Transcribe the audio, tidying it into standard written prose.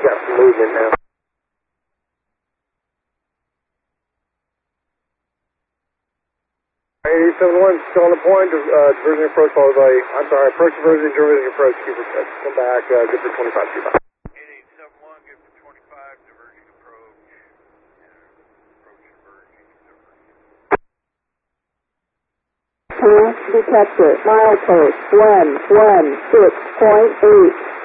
got some movement now. 871, still on the point, diversion approach followed by, I'm sorry, approach diversion approach, keep it, come back, good for 25, 25. 8871, good for 25, diversion approach, approach diversion, Pass detected, milepost 116.8.